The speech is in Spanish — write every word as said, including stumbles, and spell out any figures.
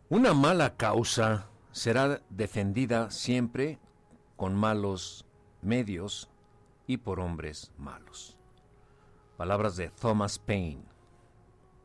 Una mala causa será defendida siempre con malos medios y por hombres malos. Palabras de Thomas Paine.